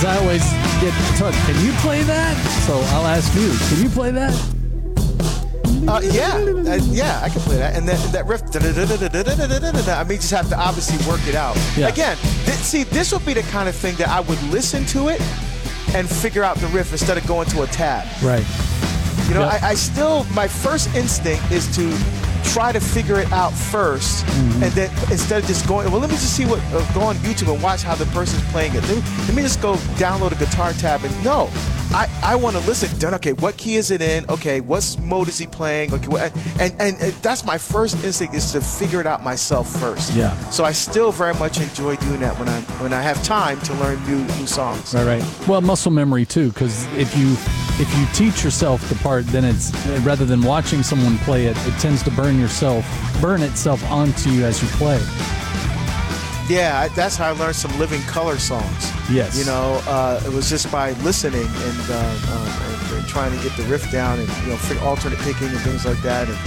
Because I always get taught, can you play that? So I'll ask you, can you play that? Yeah, I can play that. And that riff, I mean, you just have to obviously work it out. Yeah. Again, this would be the kind of thing that I would listen to it and figure out the riff instead of going to a tab. Right. You know, Yep. I still, my first instinct is to try to figure it out first, and then instead of just going, well, let me just see go on YouTube and watch how the person's playing it. Let me just go download a guitar tab and no. I want to listen. Then, okay, what key is it in? Okay, what mode is he playing? Okay, and that's my first instinct is to figure it out myself first. Yeah. So I still very much enjoy doing that when I have time to learn new songs. Right. Well, muscle memory too, because if you teach yourself the part, then it's rather than watching someone play it, it tends to burn itself onto you as you play. Yeah, that's how I learned some Living Color songs. Yes. You know, it was just by listening and trying to get the riff down and, you know, alternate picking and things like that. And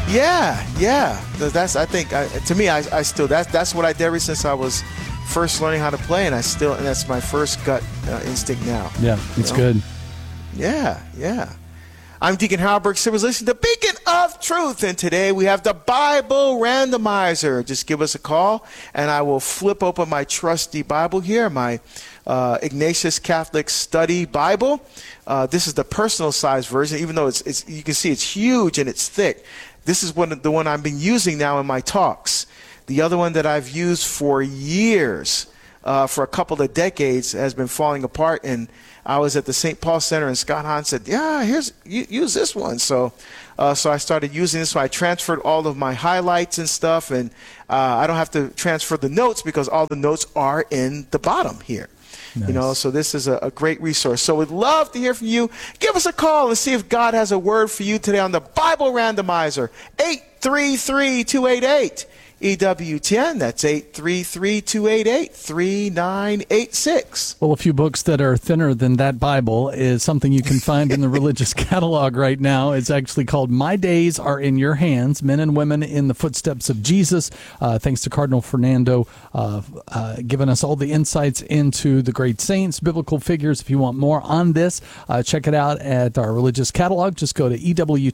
yeah. That's, I think, to me, I still, that's what I did ever since I was first learning how to play, and that's my first gut instinct now. Yeah, it's good. Yeah. I'm Deacon Halberg. So we're listening to Beacon of Truth, and today we have the Bible Randomizer. Just give us a call, and I will flip open my trusty Bible here, my Ignatius Catholic Study Bible. This is the personal size version, even though it's you can see it's huge and it's thick. This is the one I've been using now in my talks. The other one that I've used for years, for a couple of decades, has been falling apart, and I was at the St. Paul Center, and Scott Hahn said, "Yeah, use this one." So I started using this. So I transferred all of my highlights and stuff, and I don't have to transfer the notes because all the notes are in the bottom here. Nice. You know, so this is a great resource. So we'd love to hear from you. Give us a call and see if God has a word for you today on the Bible Randomizer. 833-288. EWTN, that's 833-288-3986. Well, a few books that are thinner than that Bible is something you can find in the religious catalog right now. It's actually called My Days Are in Your Hands, Men and Women in the Footsteps of Jesus. Thanks to Cardinal Fernando giving us all the insights into the great saints, biblical figures. If you want more on this, check it out at our religious catalog. Just go to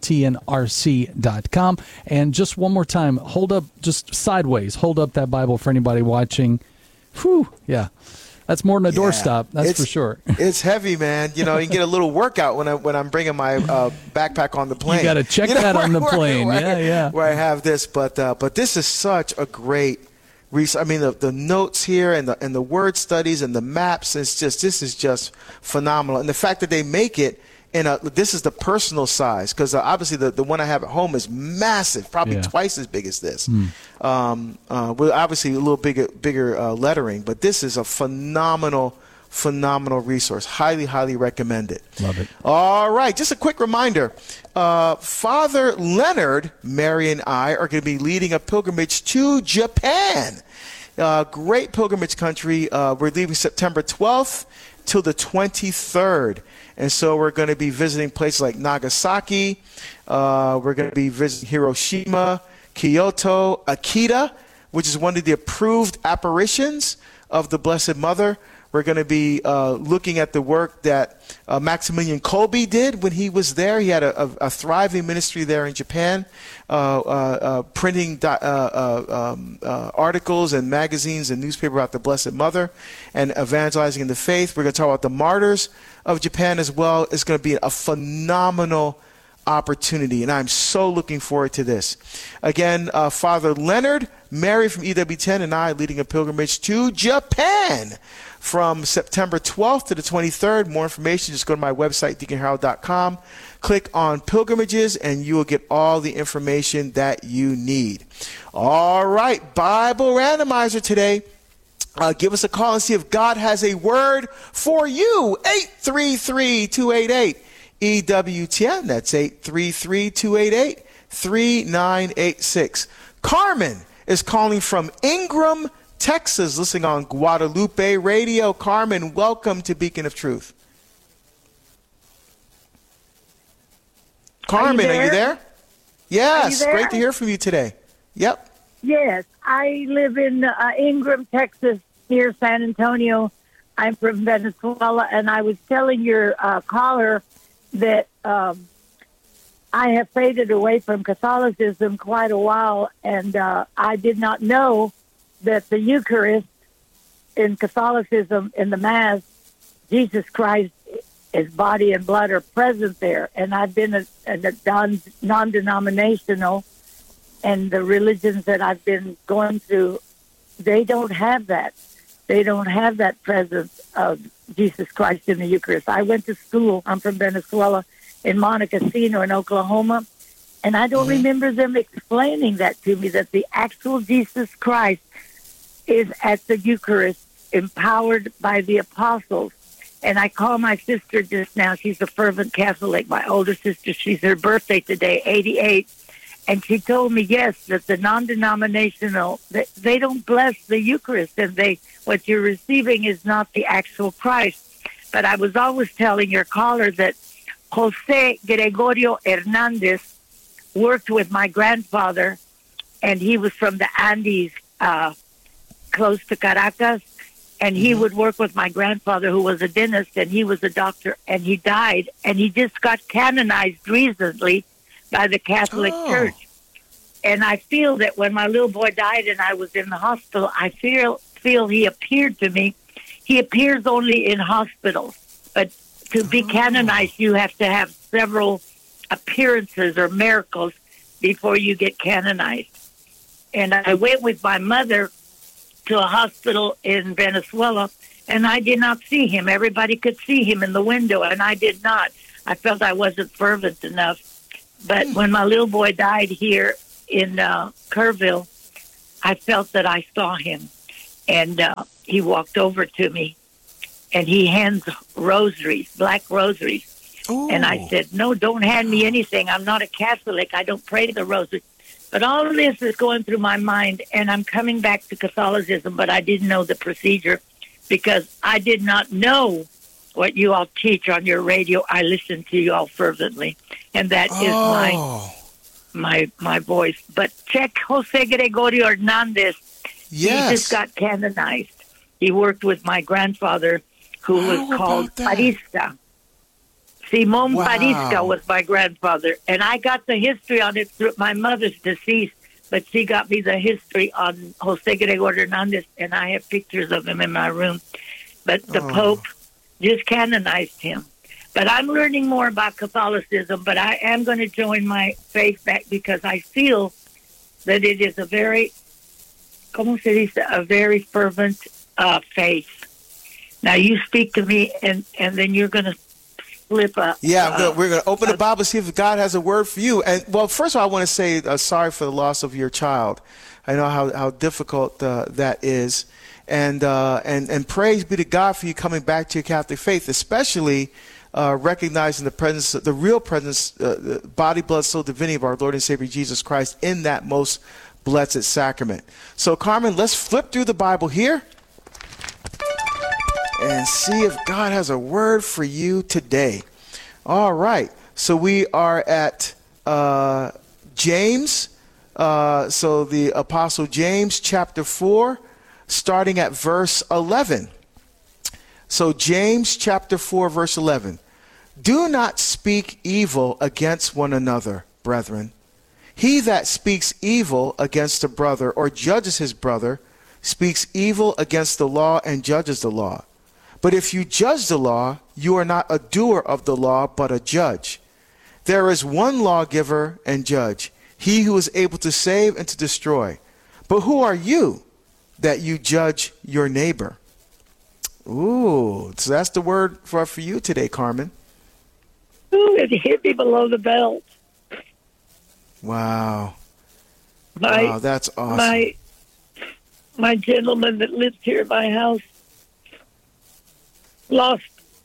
EWTNRC.com. And just one more time, hold up that Bible for anybody watching. Whew, yeah. That's more than a doorstop, that's for sure. It's heavy, man. You know, you can get a little workout when I'm bringing my backpack on the plane. You got to check that on the plane. Where I have this, but this is such a great resource. I mean, the notes here and the word studies and the maps. This is just phenomenal. And the fact that they make it this is the personal size, because obviously the one I have at home is massive, probably twice as big as this. With obviously a little bigger lettering, but this is a phenomenal resource. Highly recommend it. Love it. All right, just a quick reminder. Father Leonard, Mary, and I are going to be leading a pilgrimage to Japan. Great pilgrimage country. We're leaving September 12th till the 23rd. And so we're going to be visiting places like Nagasaki. We're going to be visiting Hiroshima, Kyoto, Akita, which is one of the approved apparitions of the Blessed Mother. We're going to be looking at the work that Maximilian Kolbe did when he was there. He had a thriving ministry there in Japan, printing articles and magazines and newspaper about the Blessed Mother and evangelizing in the faith. We're going to talk about the martyrs of Japan as well. It's going to be a phenomenal opportunity, and I'm so looking forward to this. Again, Father Leonard, Mary from EWTN, and I leading a pilgrimage to Japan from September 12th to the 23rd. More information, just go to my website, deaconharold.com. Click on pilgrimages, and you will get all the information that you need. All right, Bible Randomizer today. Give us a call and see if God has a word for you. 833-288-EWTN. That's 833-288-3986. Carmen is calling from Ingram, Texas, listening on Guadalupe Radio. Carmen, welcome to Beacon of Truth. Carmen, are you there? Yes, there? Great to hear from you today. Yep. Yes, I live in Ingram, Texas, near San Antonio. I'm from Venezuela, and I was telling your caller that I have faded away from Catholicism quite a while, and I did not know that the Eucharist in Catholicism, in the Mass, Jesus Christ, his body and blood are present there. And I've been a non-denominational, and the religions that I've been going through, they don't have that. They don't have that presence of Jesus Christ in the Eucharist. I went to school, I'm from Venezuela, in Montecasino in Oklahoma, and I don't remember them explaining that to me, that the actual Jesus Christ is at the Eucharist, empowered by the apostles. And I call my sister just now. She's a fervent Catholic, my older sister. She's her birthday today, 88. And she told me, yes, that the non-denominational, they don't bless the Eucharist, and what you're receiving is not the actual Christ. But I was always telling your caller that Jose Gregorio Hernandez worked with my grandfather, and he was from the Andes, close to Caracas, and he would work with my grandfather, who was a dentist, and he was a doctor, and he died, and he just got canonized recently by the Catholic Church. And I feel that when my little boy died and I was in the hospital, I feel he appeared to me. He appears only in hospitals, but to be canonized, you have to have several appearances or miracles before you get canonized. And I went with my mother to a hospital in Venezuela, and I did not see him. Everybody could see him in the window, and I did not. I felt I wasn't fervent enough. But when my little boy died here in Kerrville, I felt that I saw him. And he walked over to me, and he hands rosaries, black rosaries. Ooh. And I said, no, don't hand me anything. I'm not a Catholic. I don't pray the rosary. But all of this is going through my mind, and I'm coming back to Catholicism, but I didn't know the procedure because I did not know what you all teach on your radio. I listen to you all fervently, and that is my voice. But check Jose Gregorio Hernandez. Yes. He just got canonized. He worked with my grandfather, who was called Parista. Simon Parista was my grandfather, and I got the history on it through my mother's deceased, but she got me the history on Jose Gregorio Hernandez, and I have pictures of him in my room. But the Pope just canonized him. But I'm learning more about Catholicism, but I am going to join my faith back because I feel that it is a very, a very fervent faith. Now you speak to me, and then you're going to flip up. Yeah, we're going to open the Bible, see if God has a word for you. And well, first of all, I want to say sorry for the loss of your child. I know how difficult that is, and praise be to God for you coming back to your Catholic faith, especially recognizing the presence, the real presence, body, blood, soul, divinity of our Lord and Savior Jesus Christ in that most blessed sacrament. So, Carmen, let's flip through the Bible here and see if God has a word for you today. All right. So we are at James. So the Apostle James, chapter 4, starting at verse 11. So James, chapter 4, verse 11. Do not speak evil against one another, brethren. He that speaks evil against a brother or judges his brother speaks evil against the law and judges the law. But if you judge the law, you are not a doer of the law, but a judge. There is one lawgiver and judge, he who is able to save and to destroy. But who are you that you judge your neighbor? Ooh, so that's the word for you today, Carmen. Ooh, it hit me below the belt. Wow. Wow, that's awesome. My gentleman that lives here in my house lost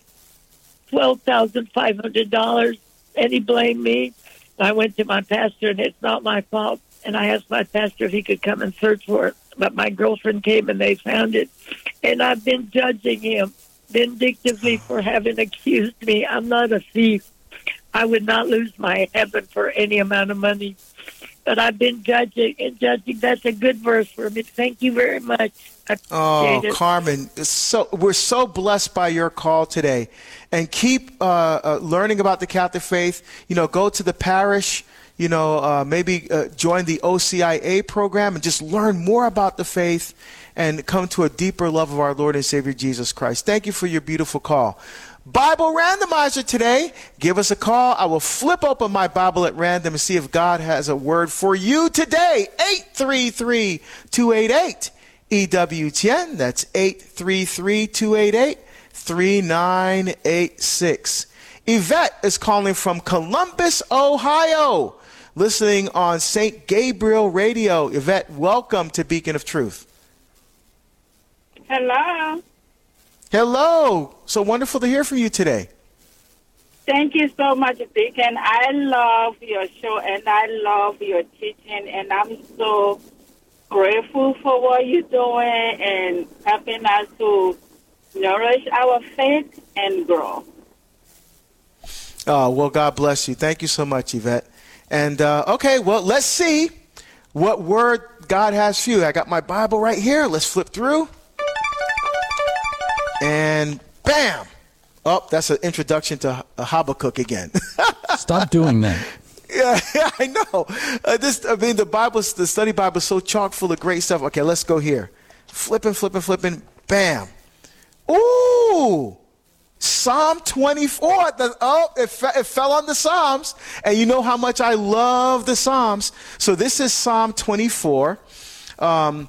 $12,500, and he blamed me. I went to my pastor, and it's not my fault. And I asked my pastor if he could come and search for it. But my girlfriend came, and they found it. And I've been judging him vindictively for having accused me. I'm not a thief. I would not lose my heaven for any amount of money. but I've been judging and judging. That's a good verse for me. Thank you very much. I Oh, appreciate it. Carmen, we're so blessed by your call today. And keep learning about the Catholic faith. Go to the parish, maybe join the OCIA program and just learn more about the faith and come to a deeper love of our Lord and Savior Jesus Christ. Thank you for your beautiful call. Bible Randomizer today. Give us a call. I will flip open my Bible at random and see if God has a word for you today. 833-288. EWTN, that's 833-288-3986. Yvette is calling from Columbus, Ohio, listening on St. Gabriel Radio. Yvette, welcome to Beacon of Truth. Hello. Hello. So wonderful to hear from you today. Thank you so much, Deacon. I love your show and I love your teaching, and I'm so grateful for what you're doing and helping us to nourish our faith and grow. Oh, well, God bless you. Thank you so much, Yvette. And, okay, well, let's see what word God has for you. I got my Bible right here. Let's flip through. And bam! Oh, that's an introduction to Habakkuk again. Stop doing that. Yeah, I know. The Bible, the study Bible is so chock full of great stuff. Okay, let's go here. Flipping. Bam. Ooh! Psalm 24. It fell on the Psalms. And you know how much I love the Psalms. So this is Psalm 24. So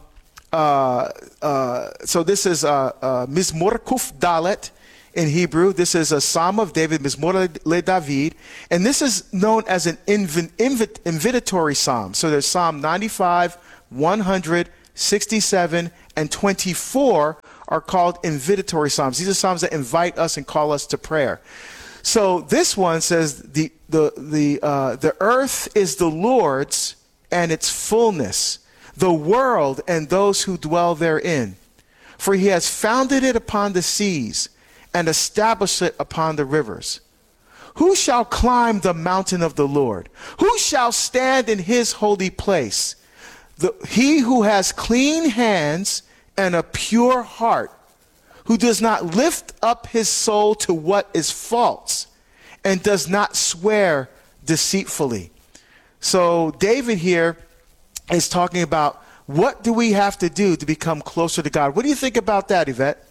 this is Mizmor Kuf Dalet in Hebrew. This is a Psalm of David, Mizmor le David. And this is known as an invitatory psalm. So there's Psalm 95, 100, 67, and 24 are called invitatory psalms. These are psalms that invite us and call us to prayer. So this one says, the earth is the Lord's and its fullness, the world and those who dwell therein. For he has founded it upon the seas and established it upon the rivers. Who shall climb the mountain of the Lord? Who shall stand in his holy place? He who has clean hands and a pure heart, who does not lift up his soul to what is false and does not swear deceitfully. So David here is talking about, what do we have to do to become closer to God? What do you think about that, Yvette?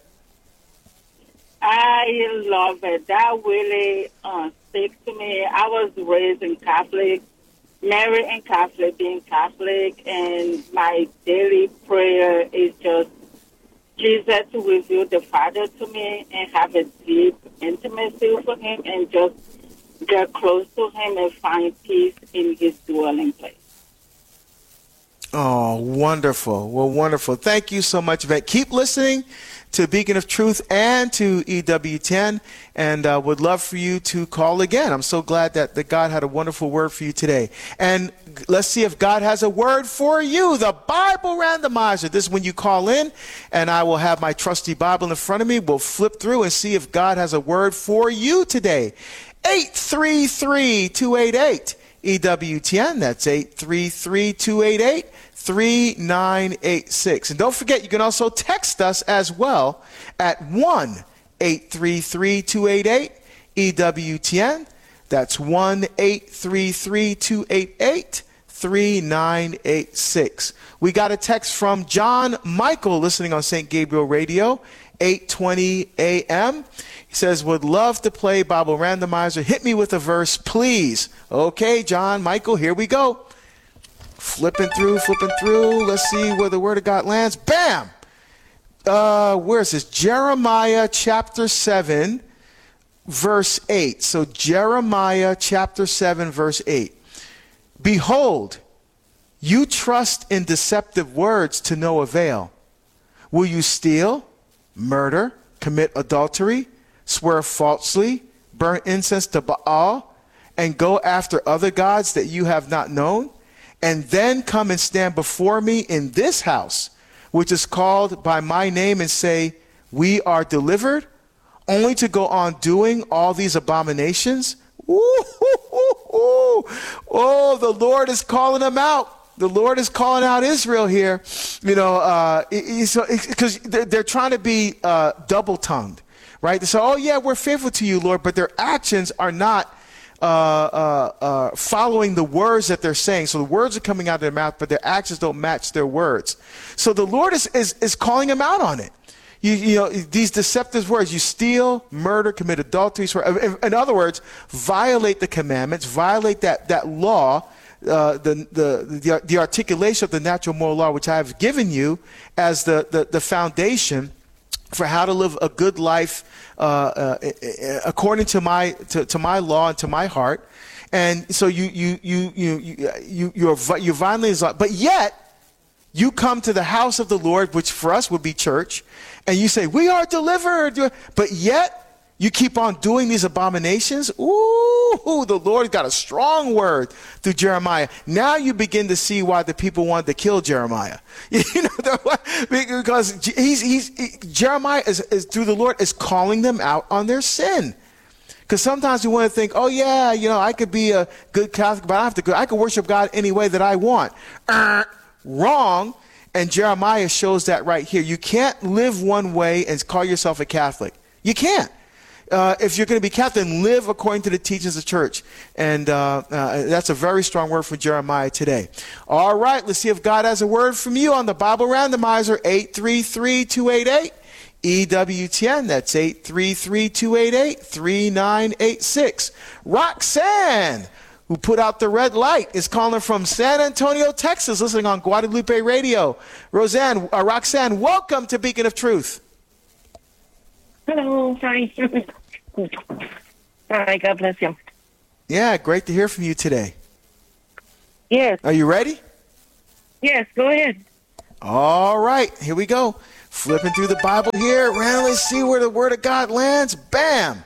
I love it. That really speaks to me. I was raised in Catholic, married in Catholic, being Catholic, and my daily prayer is just Jesus to reveal the Father to me and have a deep intimacy with him and just get close to him and find peace in his dwelling place. Oh, wonderful. Well, wonderful. Thank you so much, Yvette. Keep listening to Beacon of Truth and to EWTN, and would love for you to call again. I'm so glad that God had a wonderful word for you today. And let's see if God has a word for you. The Bible Randomizer. This is when you call in, and I will have my trusty Bible in front of me. We'll flip through and see if God has a word for you today. 833-288. EWTN, that's 833-288-3986. And don't forget, you can also text us as well at 1-833-288-EWTN. That's 1-833-288-3986. We got a text from John Michael listening on St. Gabriel Radio, 8:20 a.m. He says, would love to play Bible Randomizer. Hit me with a verse, please. Okay, John Michael, here we go. Flipping through. Let's see where the Word of God lands. Bam! Where is this? Jeremiah chapter 7, verse 8. So Jeremiah chapter 7, verse 8. Behold, you trust in deceptive words to no avail. Will you steal, murder, commit adultery, swear falsely, burn incense to Baal, and go after other gods that you have not known, and then come and stand before me in this house, which is called by my name, and say, we are delivered, only to go on doing all these abominations? Ooh, ooh, ooh, ooh. Oh, the Lord is calling them out. The Lord is calling out Israel here, because they're trying to be double-tongued, right? They say, oh, yeah, we're faithful to you, Lord, but their actions are not following the words that they're saying. So the words are coming out of their mouth, but their actions don't match their words. So the Lord is calling them out on it. You know, these deceptive words, you steal, murder, commit adultery. In other words, violate the commandments, violate that law, the articulation of the natural moral law, which I have given you as the foundation for how to live a good life according to my law and to my heart. And so you violently, but yet you come to the house of the Lord, which for us would be church, and you say, we are delivered, but yet you keep on doing these abominations. Ooh, the Lord got a strong word through Jeremiah. Now you begin to see why the people wanted to kill Jeremiah. Because Jeremiah is through the Lord is calling them out on their sin. Because sometimes we want to think, oh yeah, I could be a good Catholic, but I can worship God any way that I want. Wrong. And Jeremiah shows that right here. You can't live one way and call yourself a Catholic. You can't. If you're going to be Catholic, live according to the teachings of the church. And that's a very strong word for Jeremiah today. All right, let's see if God has a word from you on the Bible Randomizer, 833-288. EWTN, that's 833-288-3986. Roxanne, who put out the red light, is calling from San Antonio, Texas, listening on Guadalupe Radio. Roxanne, welcome to Beacon of Truth. Hello, hi. Hi, God bless you. Yeah, great to hear from you today. Yes. Are you ready? Yes, go ahead. All right, here we go. Flipping through the Bible here. Randomly see where the Word of God lands. Bam.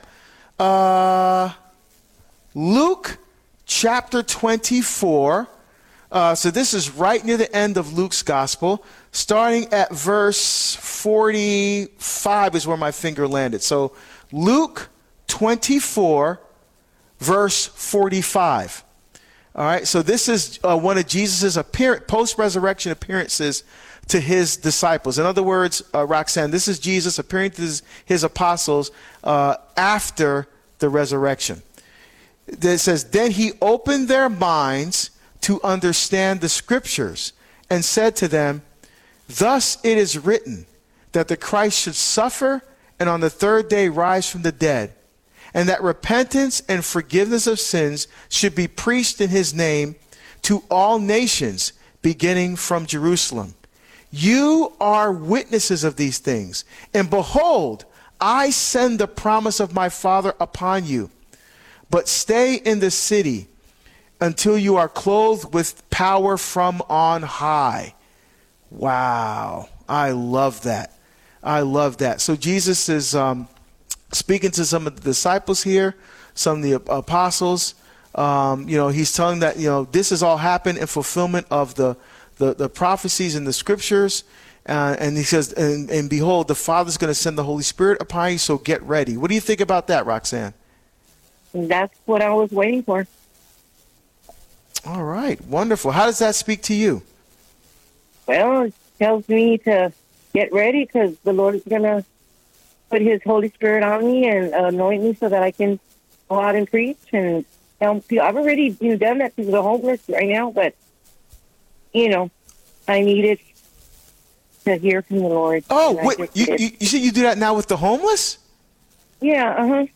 Luke chapter 24. So this is right near the end of Luke's gospel. Starting at verse 45 is where my finger landed. So Luke 24, verse 45. All right, so this is one of Jesus' post-resurrection appearances to his disciples. In other words, Roxanne, this is Jesus appearing to his apostles after the resurrection. It says, then he opened their minds to understand the scriptures and said to them, thus it is written that the Christ should suffer and on the third day rise from the dead, and that repentance and forgiveness of sins should be preached in his name to all nations, beginning from Jerusalem. You are witnesses of these things, and behold, I send the promise of my Father upon you. But stay in the city until you are clothed with power from on high. Wow. I love that. I love that. So Jesus is speaking to some of the disciples here, some of the apostles. He's telling that, this has all happened in fulfillment of the prophecies in the scriptures. And he says, and behold, the Father's going to send the Holy Spirit upon you, so get ready. What do you think about that, Roxanne? That's what I was waiting for. All right. Wonderful. How does that speak to you? Well, it tells me to get ready because the Lord is going to put his Holy Spirit on me and anoint me so that I can go out and preach and help people. I've already done that to the homeless right now, but, I needed to hear from the Lord. Oh, wait, you said you do that now with the homeless? Yeah, uh-huh.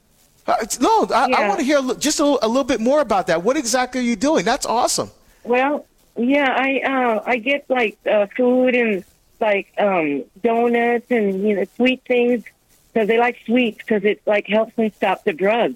I want to hear just a little bit more about that. What exactly are you doing? That's awesome. Well, yeah, I get food and donuts and sweet things because they like sweets because it helps them stop the drugs.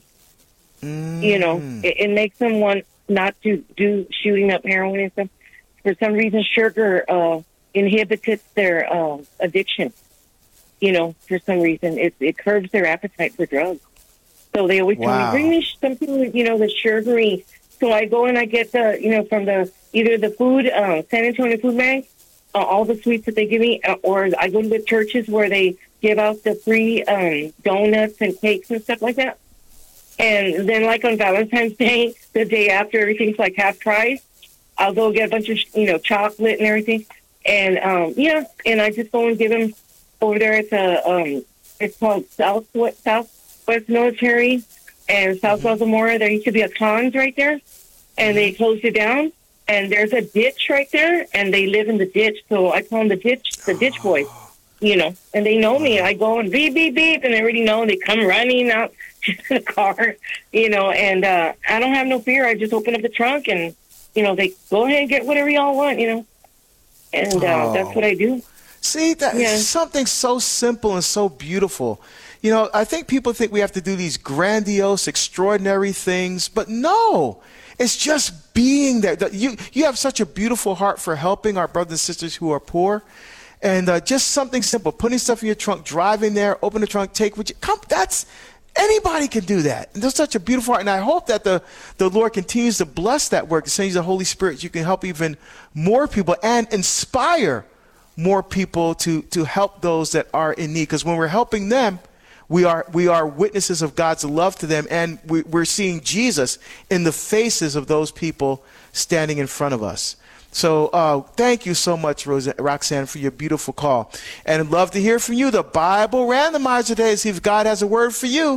It makes them want not to do shooting up heroin and stuff. For some reason, sugar inhibits their addiction. For some reason, it curbs their appetite for drugs. So they always tell me, bring me something, that's sugary. So I go and I get from either the food, San Antonio Food Bank, all the sweets that they give me, or I go to the churches where they give out the free donuts and cakes and stuff like that. And then, like on Valentine's Day, the day after everything's like half price, I'll go get a bunch of, chocolate and everything. And, and I just go and give them over there at the, it's called Southwest Military and South Zamora. There used to be a Cons right there, and they closed it down. And there's a ditch right there, and they live in the ditch. So I call them the ditch boys, and they know me. I go and beep, beep, beep, and they already know. They come running out to the car, and I don't have no fear. I just open up the trunk and, they go ahead and get whatever y'all want, and that's what I do. See, that's something so simple and so beautiful. I think people think we have to do these grandiose, extraordinary things, but no, it's just being there. You have such a beautiful heart for helping our brothers and sisters who are poor. And just something simple, putting stuff in your trunk, driving there, open the trunk, take what you come. Anybody can do that. And there's such a beautiful heart. And I hope that the Lord continues to bless that work, sends the Holy Spirit. You can help even more people and inspire more people to help those that are in need. Because when we're helping them, we are witnesses of God's love to them, and we're seeing Jesus in the faces of those people standing in front of us. So thank you so much, Roxanne, for your beautiful call. And I'd love to hear from you. The Bible Randomizer today to see if God has a word for you.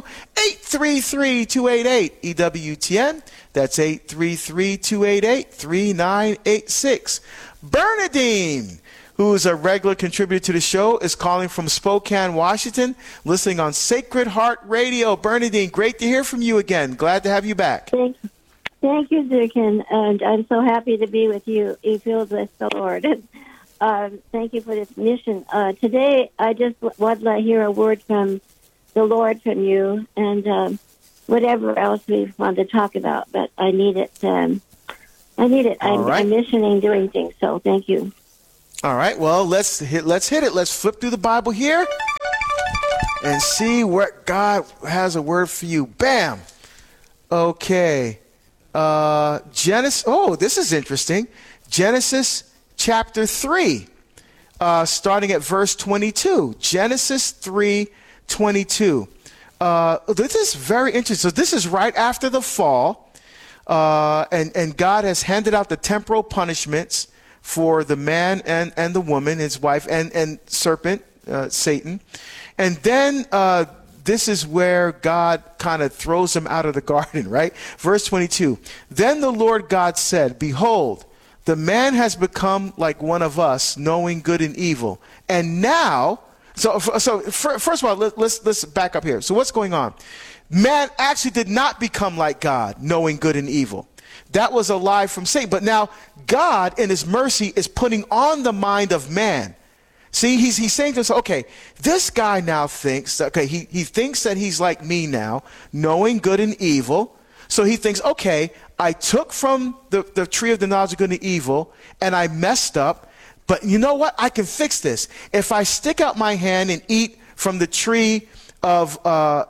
833-288-EWTN. That's 833-288-3986. Bernadine, who is a regular contributor to the show, is calling from Spokane, Washington, listening on Sacred Heart Radio. Bernadine, great to hear from you again. Glad to have you back. Thank you, Dick, and I'm so happy to be with you, filled with the Lord. Thank you for this mission. Today, I just want to hear a word from the Lord from you, and whatever else we want to talk about, but I need it. I'm missioning, doing things, so thank you. All right, well, let's hit it. Let's flip through the Bible here and see what God has a word for you. Bam. Okay. Genesis. Oh, this is interesting. Genesis chapter 3, starting at verse 22. Genesis 3:22. This is very interesting. So this is right after the fall, and God has handed out the temporal punishments for the man and the woman, his wife, and serpent, Satan. And then this is where God kind of throws him out of the garden, right? Verse 22. Then the Lord God said, behold, the man has become like one of us, knowing good and evil. And now, first of all, let's back up here. So what's going on? Man actually did not become like God, knowing good and evil. That was a lie from Satan. But now God, in his mercy, is putting on the mind of man. See, he's saying to us, okay, this guy now thinks, he thinks that he's like me now, knowing good and evil. So he thinks, okay, I took from the tree of the knowledge of good and evil, and I messed up. But you know what? I can fix this. If I stick out my hand and eat from the tree of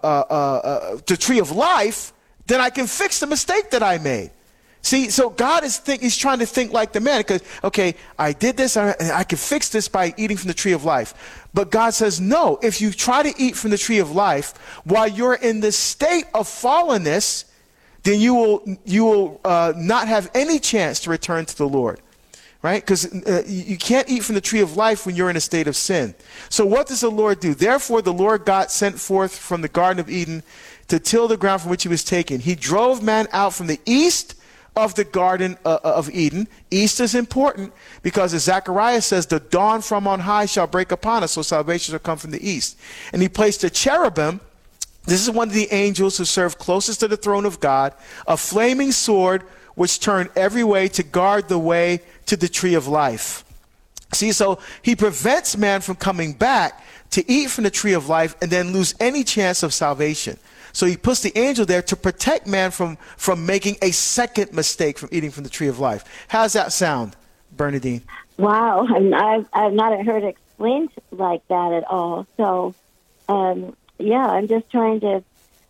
life, then I can fix the mistake that I made. See, so God he's trying to think like the man, because, okay, I did this, I can fix this by eating from the tree of life. But God says, no, if you try to eat from the tree of life while you're in the state of fallenness, then you will not have any chance to return to the Lord, right? Because you can't eat from the tree of life when you're in a state of sin. So what does the Lord do? Therefore, the Lord God sent forth from the Garden of Eden to till the ground from which he was taken. He drove man out from the east of the Garden of Eden. East is important because, as Zechariah says, the dawn from on high shall break upon us, so salvation shall come from the east. And he placed a cherubim. This is one of the angels who served closest to the throne of God, a flaming sword which turned every way to guard the way to the tree of life. See, so he prevents man from coming back to eat from the tree of life and then lose any chance of salvation. So he puts the angel there to protect man from making a second mistake from eating from the tree of life. How's that sound, Bernadine? Wow, I've not heard it explained like that at all. So, I'm just trying to,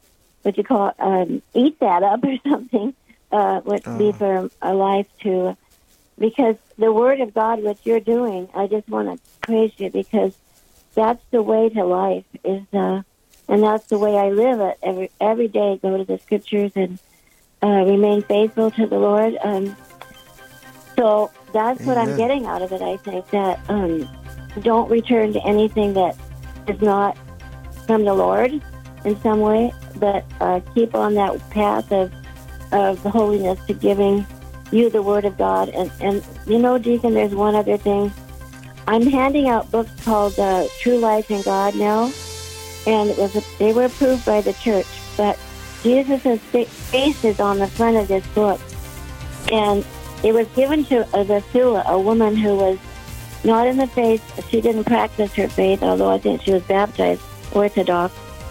eat that up or something, would be for a life to, because the Word of God, what you're doing, I just want to praise you, because that's the way to life, is And that's the way I live it. Every day, go to the scriptures and remain faithful to the Lord. So that's what I'm getting out of it, I think, that don't return to anything that is not from the Lord in some way, but keep on that path of holiness to giving you the Word of God. And you know, Deacon, there's one other thing. I'm handing out books called True Life in God now, and they were approved by the church, but Jesus' face is on the front of this book. And it was given to the Thula, a woman who was not in the faith. She didn't practice her faith, although I think she was baptized Orthodox.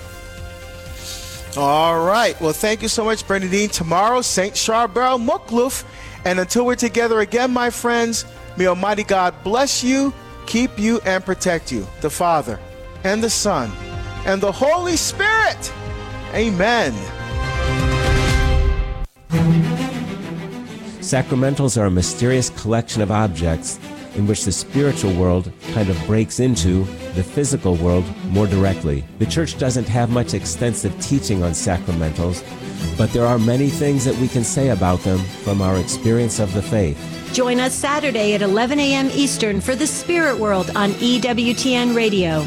All right. Well, thank you so much, Bernadine. Tomorrow, St. Charbel Mukluf. And until we're together again, my friends, may Almighty God bless you, keep you, and protect you. The Father, and the Son, and the Holy Spirit. Amen. Sacramentals are a mysterious collection of objects in which the spiritual world kind of breaks into the physical world more directly. The Church doesn't have much extensive teaching on sacramentals, but there are many things that we can say about them from our experience of the faith. Join us Saturday at 11 a.m. Eastern for the Spirit World on EWTN Radio.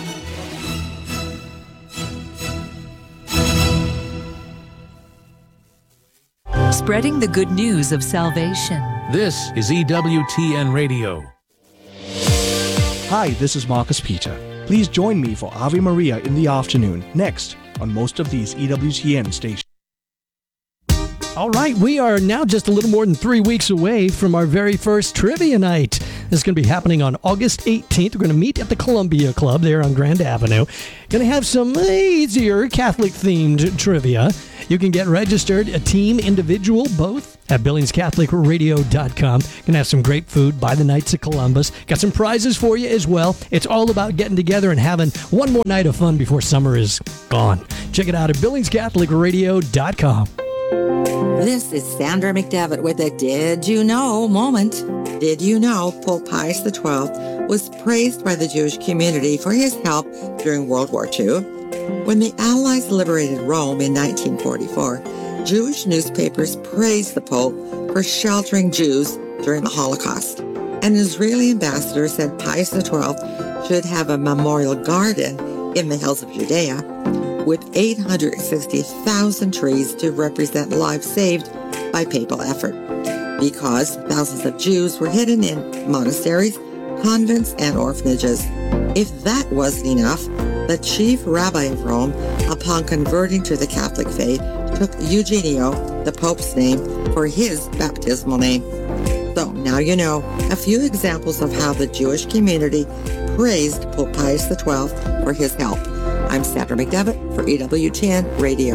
Spreading the good news of salvation. This is EWTN Radio. Hi, this is Marcus Peter. Please join me for Ave Maria in the afternoon, next on most of these EWTN stations. All right, we are now just a little more than 3 weeks away from our very first trivia night. This is going to be happening on August 18th. We're going to meet at the Columbia Club there on Grand Avenue. Going to have some easier Catholic-themed trivia. You can get registered, a team, individual, both, at BillingsCatholicRadio.com. Going to have some great food by the Knights of Columbus. Got some prizes for you as well. It's all about getting together and having one more night of fun before summer is gone. Check it out at BillingsCatholicRadio.com. This is Sandra McDevitt with a Did You Know moment. Did you know Pope Pius XII was praised by the Jewish community for his help during World War II? When the Allies liberated Rome in 1944, Jewish newspapers praised the Pope for sheltering Jews during the Holocaust. An Israeli ambassador said Pius XII should have a memorial garden in the hills of Judea with 860,000 trees to represent lives saved by papal effort, because thousands of Jews were hidden in monasteries, convents, and orphanages. If that wasn't enough, the chief rabbi of Rome, upon converting to the Catholic faith, took Eugenio, the Pope's name, for his baptismal name. So now you know a few examples of how the Jewish community praised Pope Pius XII for his help. I'm Sandra McDevitt for EWTN Radio.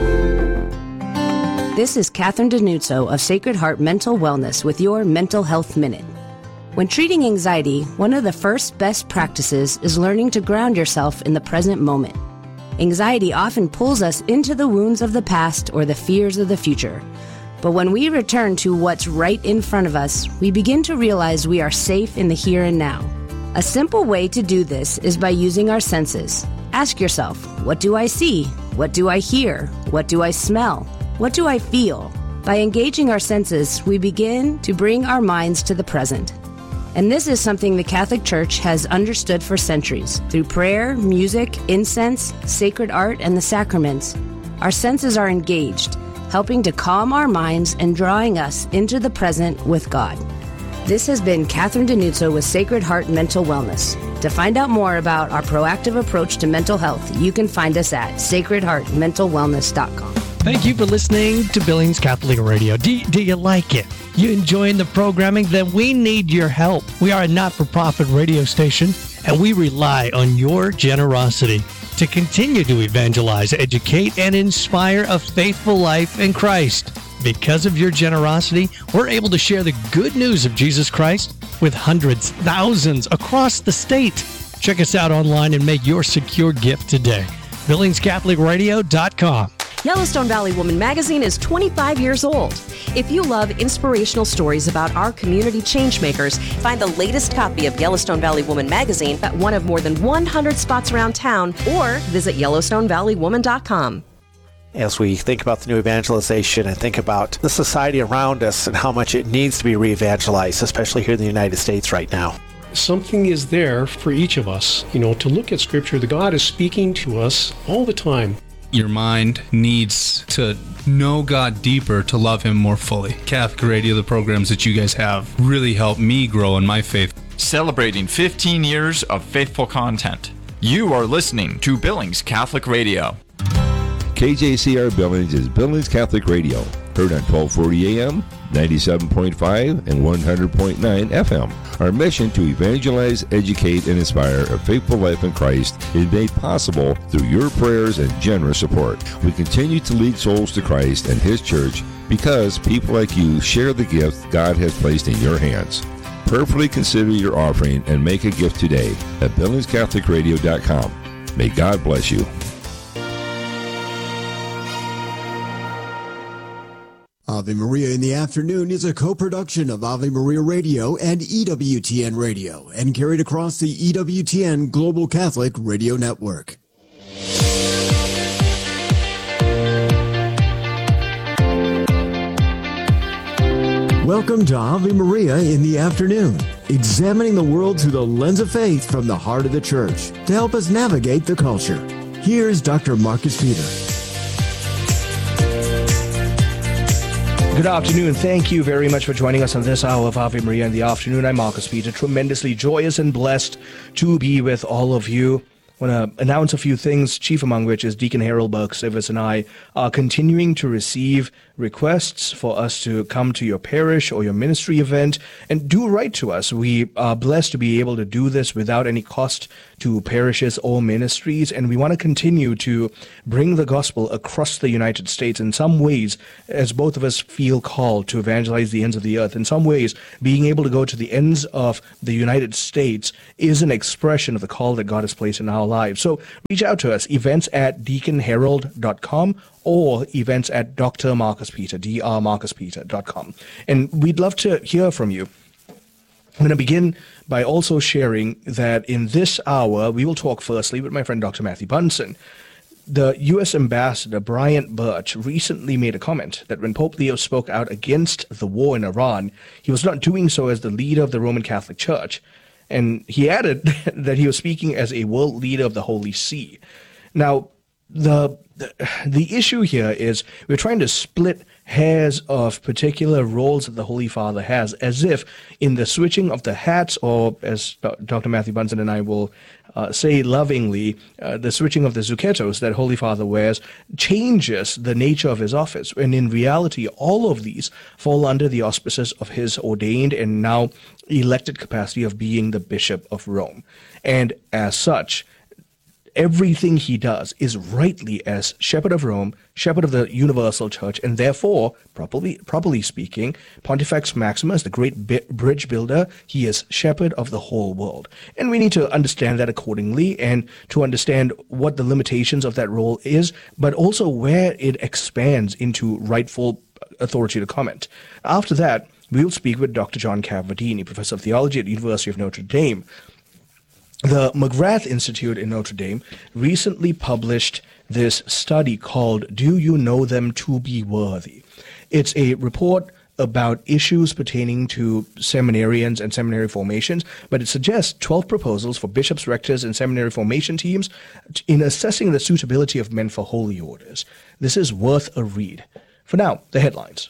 This is Catherine Danuzzo of Sacred Heart Mental Wellness with your Mental Health Minute. When treating anxiety, one of the first best practices is learning to ground yourself in the present moment. Anxiety often pulls us into the wounds of the past or the fears of the future. But when we return to what's right in front of us, we begin to realize we are safe in the here and now. A simple way to do this is by using our senses. Ask yourself, what do I see? What do I hear? What do I smell? What do I feel? By engaging our senses, we begin to bring our minds to the present. And this is something the Catholic Church has understood for centuries. Through prayer, music, incense, sacred art, and the sacraments, our senses are engaged, helping to calm our minds and drawing us into the present with God. This has been Catherine Danuzzo with Sacred Heart Mental Wellness. To find out more about our proactive approach to mental health, you can find us at sacredheartmentalwellness.com. Thank you for listening to Billings Catholic Radio. Do you like it? You enjoying the programming? Then we need your help. We are a not-for-profit radio station, and we rely on your generosity to continue to evangelize, educate, and inspire a faithful life in Christ. Because of your generosity, we're able to share the good news of Jesus Christ with hundreds, thousands across the state. Check us out online and make your secure gift today. BillingsCatholicRadio.com. Yellowstone Valley Woman magazine is 25 years old. If you love inspirational stories about our community changemakers, find the latest copy of Yellowstone Valley Woman magazine at one of more than 100 spots around town or visit YellowstoneValleyWoman.com. As we think about the new evangelization and think about the society around us and how much it needs to be re-evangelized, especially here in the United States right now. Something is there for each of us, to look at Scripture. The God is speaking to us all the time. Your mind needs to know God deeper to love Him more fully. Catholic Radio, the programs that you guys have, really helped me grow in my faith. Celebrating 15 years of faithful content. You are listening to Billings Catholic Radio. KJCR Billings is Billings Catholic Radio, heard on 1240 AM, 97.5, and 100.9 FM. Our mission to evangelize, educate, and inspire a faithful life in Christ is made possible through your prayers and generous support. We continue to lead souls to Christ and His church because people like you share the gift God has placed in your hands. Prayerfully consider your offering and make a gift today at BillingsCatholicRadio.com. May God bless you. Ave Maria in the Afternoon is a co-production of Ave Maria Radio and EWTN Radio and carried across the EWTN Global Catholic Radio Network. Welcome to Ave Maria in the Afternoon, examining the world through the lens of faith from the heart of the Church to help us navigate the culture. Here's Dr. Marcus Peter. Good afternoon. Thank you very much for joining us on this hour of Ave Maria in the Afternoon. I'm Marcus Peter, tremendously joyous and blessed to be with all of you. I want to announce a few things, chief among which is Deacon Harold Burke-Sivers and I are continuing to receive requests for us to come to your parish or your ministry event, and do write to us. We are blessed to be able to do this without any cost to parishes or ministries, and we want to continue to bring the gospel across the United States. In some ways, as both of us feel called to evangelize the ends of the earth, in some ways, being able to go to the ends of the United States is an expression of the call that God has placed in our lives. So reach out to us, events@deaconherald.com or events@drmarcuspeter, drmarcuspeter.com. And we'd love to hear from you. I'm going to begin by also sharing that in this hour, we will talk firstly with my friend Dr. Matthew Bunson. The U.S. Ambassador Bryant Birch recently made a comment that when Pope Leo spoke out against the war in Iran, he was not doing so as the leader of the Roman Catholic Church. And he added that he was speaking as a world leader of the Holy See. Now, the issue here is we're trying to split hairs of particular roles that the Holy Father has, as if in the switching of the hats, or as Dr. Matthew Bunson and I will say lovingly, the switching of the zucchettos that Holy Father wears changes the nature of his office. And in reality, all of these fall under the auspices of his ordained and now elected capacity of being the Bishop of Rome. And as such, everything he does is rightly as Shepherd of Rome, Shepherd of the Universal Church, and therefore, properly speaking, Pontifex Maximus, the great bridge builder, he is Shepherd of the whole world. And we need to understand that accordingly, and to understand what the limitations of that role is, but also where it expands into rightful authority to comment. After that, we'll speak with Dr. John Cavadini, Professor of Theology at the University of Notre Dame. The McGrath Institute in Notre Dame recently published this study called Do You Know Them to Be Worthy? It's a report about issues pertaining to seminarians and seminary formations, but it suggests 12 proposals for bishops, rectors, and seminary formation teams in assessing the suitability of men for holy orders. This is worth a read. For now, the headlines.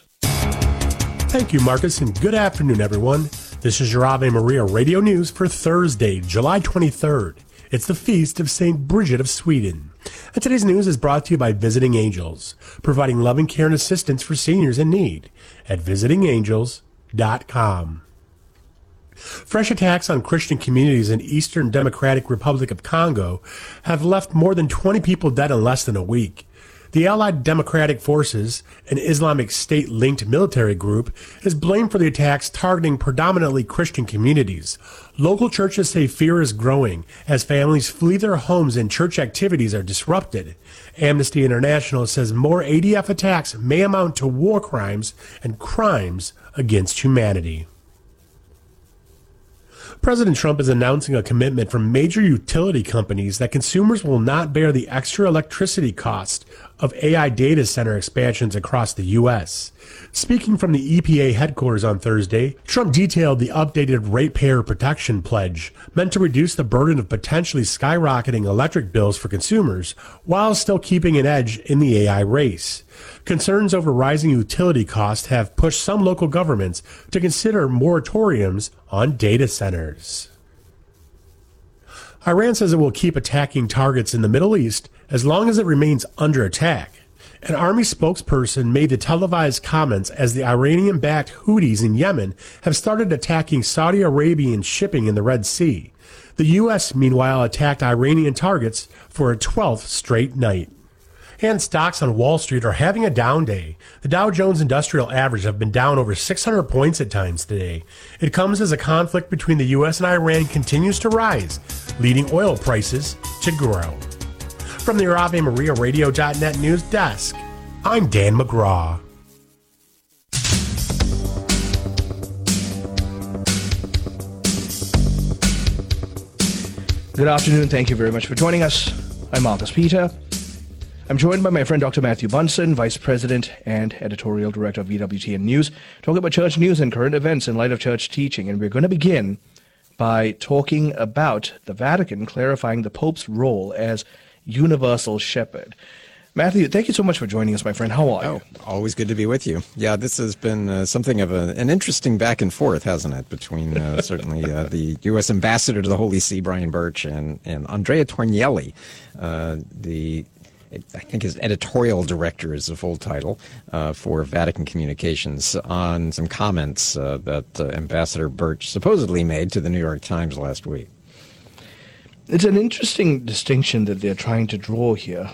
Thank you, Marcus, and good afternoon, everyone. This is your Ave Maria Radio News for Thursday, July 23rd. It's the feast of St. Bridget of Sweden. And today's news is brought to you by Visiting Angels, providing loving care and assistance for seniors in need at visitingangels.com. Fresh attacks on Christian communities in Eastern Democratic Republic of Congo have left more than 20 people dead in less than a week. The Allied Democratic Forces, an Islamic State-linked military group, is blamed for the attacks targeting predominantly Christian communities. Local churches say fear is growing as families flee their homes and church activities are disrupted. Amnesty International says more ADF attacks may amount to war crimes and crimes against humanity. President Trump is announcing a commitment from major utility companies that consumers will not bear the extra electricity cost of AI data center expansions across the U.S. Speaking from the EPA headquarters on Thursday, Trump detailed the updated ratepayer protection pledge, meant to reduce the burden of potentially skyrocketing electric bills for consumers while still keeping an edge in the AI race. Concerns over rising utility costs have pushed some local governments to consider moratoriums on data centers. Iran says it will keep attacking targets in the Middle East as long as it remains under attack. An army spokesperson made the televised comments as the Iranian-backed Houthis in Yemen have started attacking Saudi Arabian shipping in the Red Sea. The U.S., meanwhile, attacked Iranian targets for a 12th straight night. And stocks on Wall Street are having a down day. The Dow Jones Industrial Average have been down over 600 points at times today. It comes as a conflict between the U.S. and Iran continues to rise, leading oil prices to grow. From the Ave Maria Radio.net news desk, I'm Dan McGraw. Good afternoon. Thank you very much for joining us. I'm Marcus Peter. I'm joined by my friend Dr. Matthew Bunson, Vice President and Editorial Director of EWTN News, talking about church news and current events in light of church teaching. And we're going to begin by talking about the Vatican clarifying the Pope's role as universal shepherd. Matthew, thank you so much for joining us, my friend. How are you? Always good to be with you. Yeah, this has been something of an interesting back and forth, hasn't it, between certainly the U.S. Ambassador to the Holy See, Brian Birch, and Andrea Tornielli, I think his editorial director is the full title for Vatican Communications, on some comments that Ambassador Birch supposedly made to the New York Times last week. It's an interesting distinction that they're trying to draw here.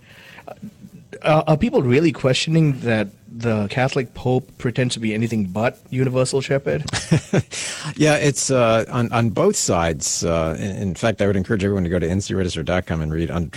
Are people really questioning that the Catholic Pope pretends to be anything but universal shepherd? Yeah, it's on both sides. In fact, I would encourage everyone to go to ncregister.com and read